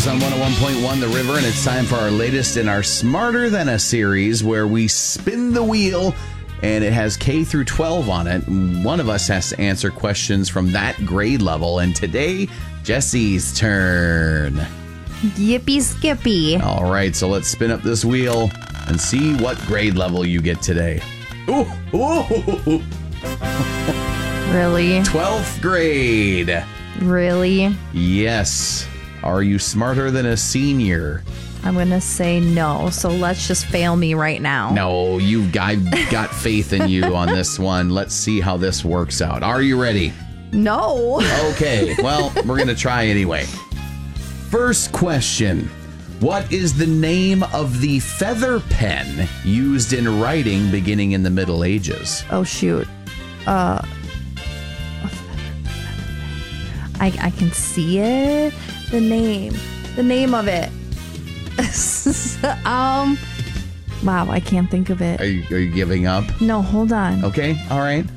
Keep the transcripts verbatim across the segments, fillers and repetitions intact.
is on one oh one point one The River, and it's time for our latest in our Smarter Than a series where we spin the wheel and it has K through twelve on it. One of us has to answer questions from that grade level, and today, Jesse's turn. Yippee skippy. All right, so let's spin up this wheel and see what grade level you get today. Ooh, ooh. Really? twelfth grade. Really? Yes. Are you smarter than a senior? I'm going to say no, so let's just fail me right now. No, you I've got faith in you on this one. Let's see how this works out. Are you ready? No. Okay, well, we're going to try anyway. First question. What is the name of the feather pen used in writing beginning in the Middle Ages? Oh, shoot. Uh, I, I can see it. The name. The name of it. um, wow, I can't think of it. Are you, are you giving up? No, hold on. Okay, all right.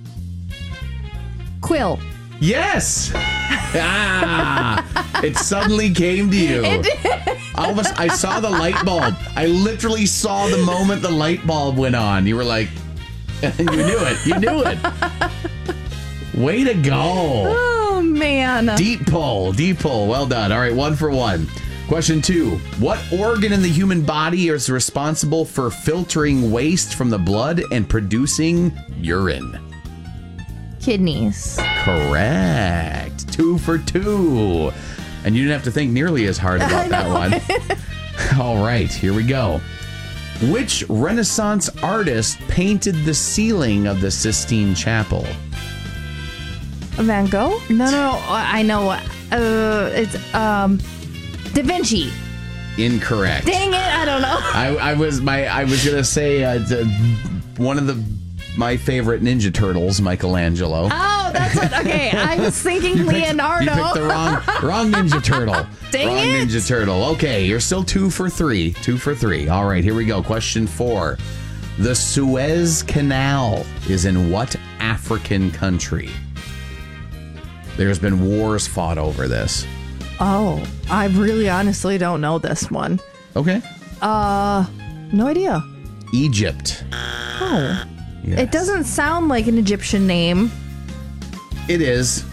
Quill. Yes! Ah! It suddenly came to you. It did. All of us, I saw the light bulb. I literally saw the moment the light bulb went on. You were like, you knew it. You knew it. Way to go. Oh, man. Deep pull. Deep pull. Well done. All right, one for one. Question two. What organ in the human body is responsible for filtering waste from the blood and producing urine? Kidneys. Correct. Two for two. And you didn't have to think nearly as hard about that one. All right, here we go. Which Renaissance artist painted the ceiling of the Sistine Chapel? Van Gogh? No, no, no. I know. Uh, it's um, Da Vinci. Incorrect. Dang it! I don't know. I, I was my I was gonna say uh, the, one of the my favorite Ninja Turtles, Michelangelo. Oh, that's what. Okay, I was thinking you picked, Leonardo. You picked the wrong wrong Ninja Turtle. Dang wrong it. Ninja Turtle. Okay, you're still two for three. Two for three. All right, here we go. Question four. The Suez Canal is in what African country? There's been wars fought over this. Oh, I really honestly don't know this one. Okay. Uh, no idea. Egypt. Oh. Yes. It doesn't sound like an Egyptian name. It is.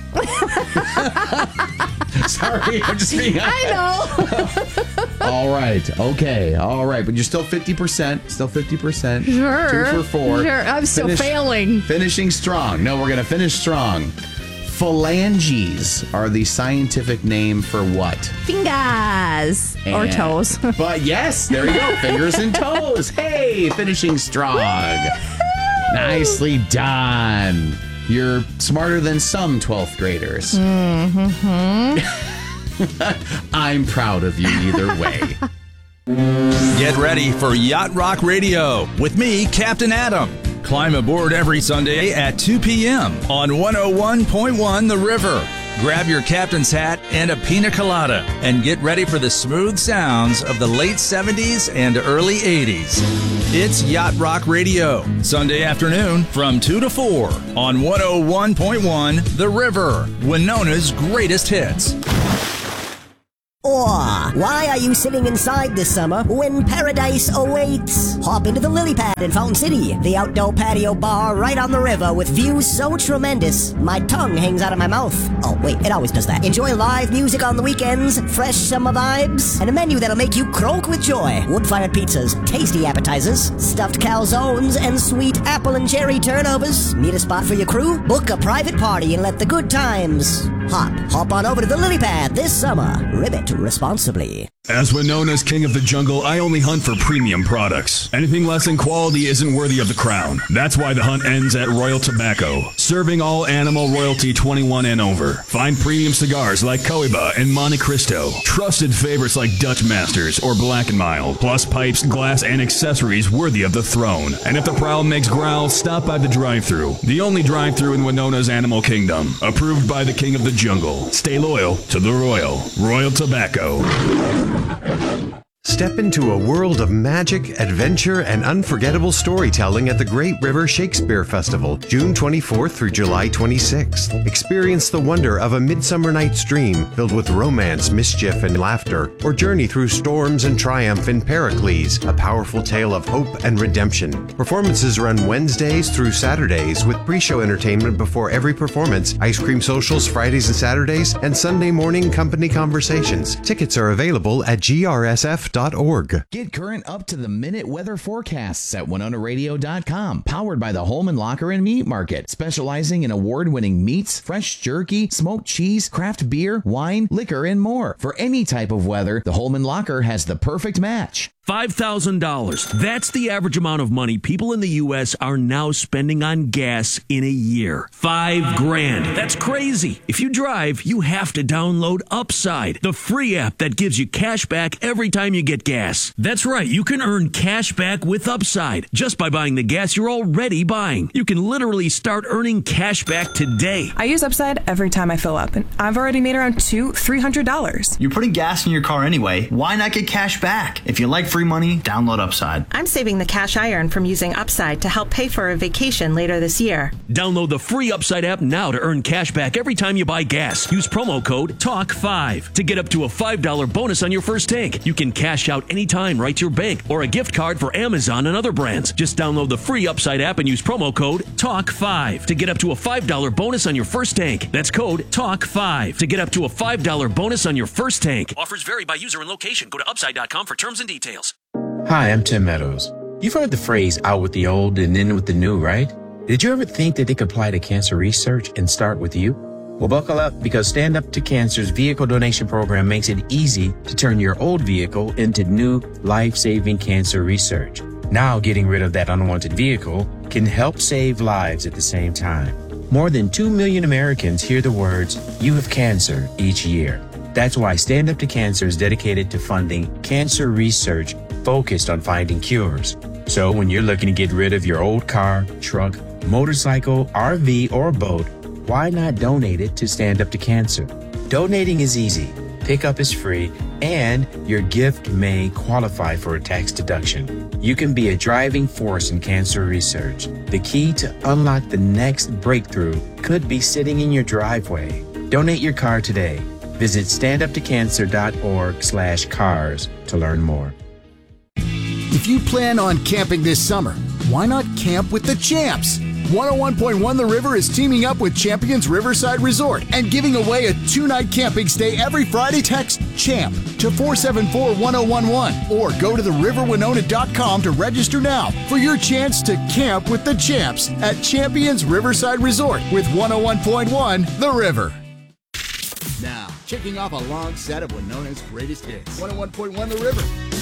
Sorry, I'm just being honest. I know. All right. Okay. All right. But you're still fifty percent. Still fifty percent. Sure. Two for four. Sure. I'm still Finish, failing. Finishing strong. No, we're going to finish strong. Phalanges are the scientific name for what? Fingers. And, or toes. But yes, there you go. Fingers and toes. Hey, finishing strong. Nicely done. You're smarter than some twelfth graders. Mm-hmm. I'm proud of you either way. Get ready for Yacht Rock Radio with me, Captain Adam. Climb aboard every Sunday at two p.m. on one oh one point one The River. Grab your captain's hat and a pina colada and get ready for the smooth sounds of the late seventies and early eighties. It's Yacht Rock Radio, Sunday afternoon from two to four on one oh one point one The River, Winona's greatest hits. Or, why are you sitting inside this summer when paradise awaits? Hop into the Lily Pad in Fountain City, the outdoor patio bar right on the river with views so tremendous, my tongue hangs out of my mouth. Oh, wait, it always does that. Enjoy live music on the weekends, fresh summer vibes, and a menu that'll make you croak with joy. Wood-fired pizzas, tasty appetizers, stuffed calzones, and sweet apple and cherry turnovers. Need a spot for your crew? Book a private party and let the good times hop. Hop on over to the Lily Pad this summer. Ribbit responsibly. As Winona's king of the jungle, I only hunt for premium products. Anything less in quality isn't worthy of the crown. That's why the hunt ends at Royal Tobacco, serving all animal royalty twenty-one and over. Find premium cigars like Cohiba and Monte Cristo, trusted favorites like Dutch Masters or Black and Mild, plus pipes, glass, and accessories worthy of the throne. And if the prowl makes growl, stop by the drive-thru, the only drive-thru in Winona's animal kingdom, approved by the king of the jungle. Stay loyal to the royal. Royal Tobacco. Step into a world of magic, adventure, and unforgettable storytelling at the Great River Shakespeare Festival, June twenty-fourth through July twenty-sixth. Experience the wonder of A Midsummer Night's Dream, filled with romance, mischief, and laughter, or journey through storms and triumph in Pericles, a powerful tale of hope and redemption. Performances run Wednesdays through Saturdays, with pre-show entertainment before every performance, ice cream socials Fridays and Saturdays, and Sunday morning company conversations. Tickets are available at G R S F dot org. Get current up-to-the-minute weather forecasts at Winona Radio dot com. Powered by the Holman Locker and Meat Market, specializing in award-winning meats, fresh jerky, smoked cheese, craft beer, wine, liquor, and more. For any type of weather, the Holman Locker has the perfect match. five thousand dollars. That's the average amount of money people in the U S are now spending on gas in a year. Five grand. That's crazy. If you drive, you have to download Upside, the free app that gives you cash back every time you get gas. That's right. You can earn cash back with Upside just by buying the gas you're already buying. You can literally start earning cash back today. I use Upside every time I fill up, and I've already made around two, three hundred dollars. You're putting gas in your car anyway. Why not get cash back? If you like free money, download Upside. I'm saving the cash I earn from using Upside to help pay for a vacation later this year. Download the free Upside app now to earn cash back every time you buy gas. Use promo code talk five to get up to a five dollars bonus on your first tank. You can cash out anytime right to your bank or a gift card for Amazon and other brands. Just download the free Upside app and use promo code talk five to get up to a five dollars bonus on your first tank. That's code talk five to get up to a five dollars bonus on your first tank. Offers vary by user and location. Go to upside dot com for terms and details. Hi, I'm Tim Meadows. You've heard the phrase out with the old and in with the new, right? Did you ever think that they could apply to cancer research and start with you? Well, buckle up, because Stand Up to Cancer's vehicle donation program makes it easy to turn your old vehicle into new life-saving cancer research. Now, getting rid of that unwanted vehicle can help save lives at the same time. More than two million Americans hear the words, "You have cancer," each year. That's why Stand Up to Cancer is dedicated to funding cancer research focused on finding cures. So when you're looking to get rid of your old car, truck, motorcycle, R V, or boat, why not donate it to Stand Up to Cancer? Donating is easy, pickup is free, and your gift may qualify for a tax deduction. You can be a driving force in cancer research. The key to unlock the next breakthrough could be sitting in your driveway. Donate your car today. Visit stand up to cancer dot org slash cars to learn more. If you plan on camping this summer, why not camp with the champs? one oh one point one The River is teaming up with Champions Riverside Resort and giving away a two-night camping stay every Friday. Text CHAMP to four seven four one oh one one or go to the river winona dot com to register now for your chance to camp with the champs at Champions Riverside Resort with one oh one point one The River. Now, checking off a long set of Winona's greatest hits. one oh one point one The River.